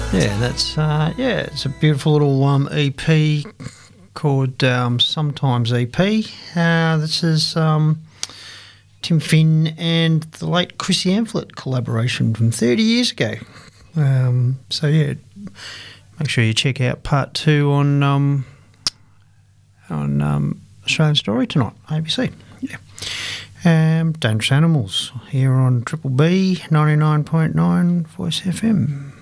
Yeah, that's it's a beautiful little EP called Sometimes EP. This is Tim Finn and the late Chrissy Amphlett collaboration from 30 years ago. So yeah, make sure you check out part 2 on Australian Story tonight, ABC. Yeah. Dangerous Animals here on Triple B 99.9 Voice FM.